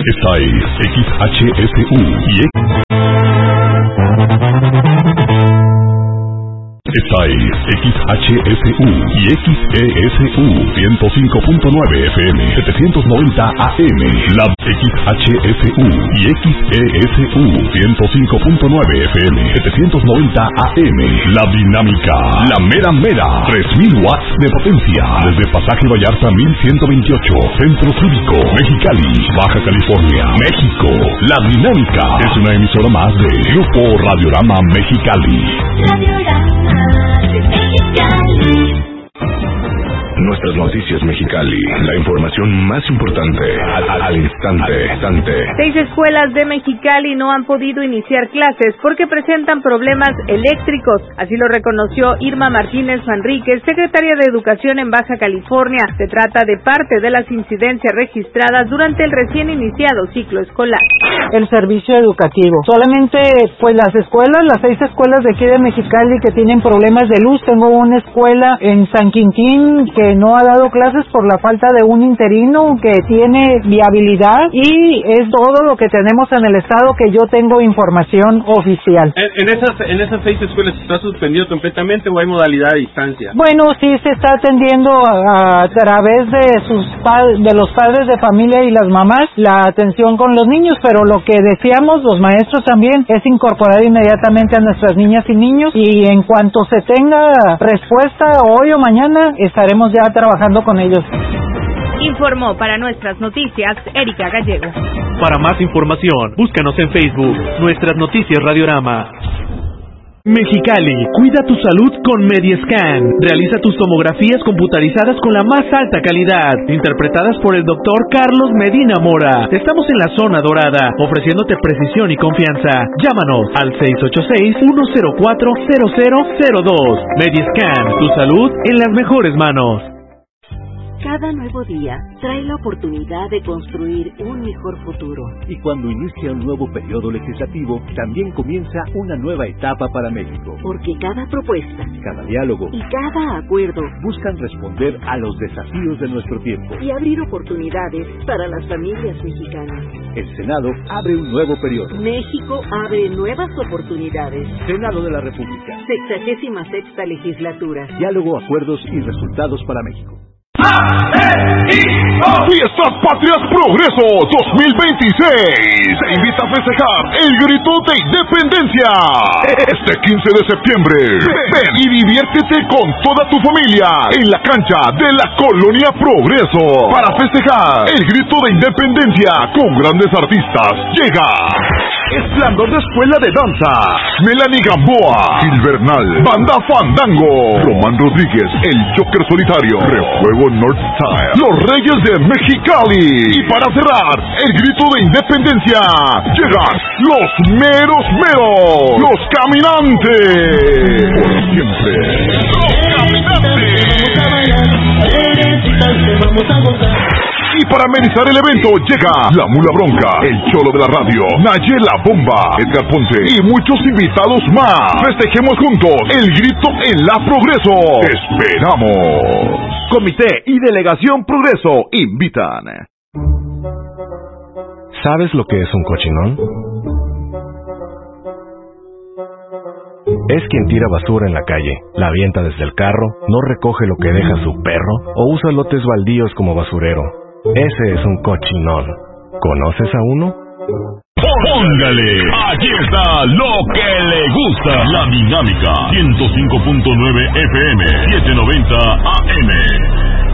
Esta es XHSU y Esta es XHSU y XESU 105.9 FM 790 AM. La XHSU y XESU 105.9 FM 790 AM. La Dinámica, la mera 3000 watts de potencia. Desde Pasaje Vallarta 1128, Centro Cívico, Mexicali, Baja California, México. La Dinámica es una emisora más de Grupo Radiorama Mexicali. Nuestras noticias Mexicali, la información más importante al instante. 6 escuelas de Mexicali no han podido iniciar clases porque presentan problemas eléctricos. Así lo reconoció Irma Martínez Manríquez, secretaria de Educación en Baja California. Se trata de parte de las incidencias registradas durante el recién iniciado ciclo escolar. El servicio educativo. Solamente, pues las 6 escuelas de aquí de Mexicali que tienen problemas de luz. Tengo una escuela en San Quintín que no ha dado clases por la falta de un interino que tiene viabilidad, y es todo lo que tenemos en el estado que yo tengo información oficial. ¿En esas 6 escuelas está suspendido completamente o hay modalidad a distancia? Bueno, sí se está atendiendo a través de los padres de familia y las mamás la atención con los niños, pero lo que deseamos los maestros también es incorporar inmediatamente a nuestras niñas y niños, y en cuanto se tenga respuesta hoy o mañana estaremos ya trabajando con ellos. Informó para nuestras noticias Erika Gallego. Para más información, búscanos en Facebook, Nuestras Noticias Radiorama. Mexicali, cuida tu salud con Mediescan. Realiza tus tomografías computarizadas con la más alta calidad, interpretadas por el doctor Carlos Medina Mora. Estamos en la zona dorada, ofreciéndote precisión y confianza. Llámanos al 686-104-0002. Mediescan, tu salud en las mejores manos. Cada nuevo día trae la oportunidad de construir un mejor futuro. Y cuando inicia un nuevo periodo legislativo, también comienza una nueva etapa para México. Porque cada propuesta, cada diálogo y cada acuerdo buscan responder a los desafíos de nuestro tiempo y abrir oportunidades para las familias mexicanas. El Senado abre un nuevo periodo. México abre nuevas oportunidades. Senado de la República. 66ª legislatura. Diálogo, acuerdos y resultados para México. Fiestas Patrias Progreso 2026 te invita a festejar el grito de independencia este 15 de septiembre. Ven y diviértete con toda tu familia en la cancha de la Colonia Progreso para festejar el grito de independencia con grandes artistas. Llega Esplendor de Escuela de Danza, Melanie Gamboa, Gil Bernal, Banda Fandango, Román Rodríguez, El Joker Solitario, Refuego North Style, Los Reyes de Mexicali. Y para cerrar, el grito de independencia, llegan los meros, los caminantes. Por siempre, los caminantes. Y para amenizar el evento llega La Mula Bronca, El Cholo de la Radio, Nayela Bomba, Edgar Ponce y muchos invitados más. Festejemos juntos el grito en la Progreso. ¡Esperamos! Comité y Delegación Progreso invitan. ¿Sabes lo que es un cochinón? Es quien tira basura en la calle, la avienta desde el carro, no recoge lo que deja su perro o usa lotes baldíos como basurero. Ese es un cochinón. ¿Conoces a uno? ¡Póngale! Aquí está lo que le gusta. La Dinámica 105.9 FM 790 AM.